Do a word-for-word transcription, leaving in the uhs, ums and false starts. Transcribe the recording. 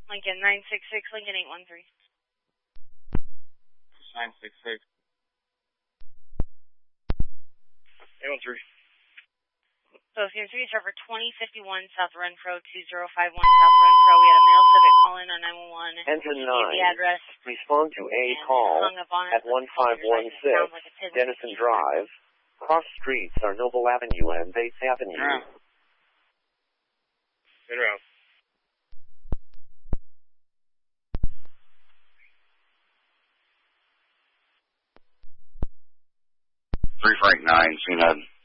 Lincoln nine six six, Lincoln eight one three. nine six six. eight one three. So C M three, Trevor twenty fifty-one South Renfro, two zero five one South Renfro. We had a male Civic call in on nine one one. Enter He nine. gave the address. Respond to a call hung up on at one five one six like Denison Drive. Cross streets are Noble Avenue and Bates Avenue. Yeah. Get around. Three Frank nine, C nine.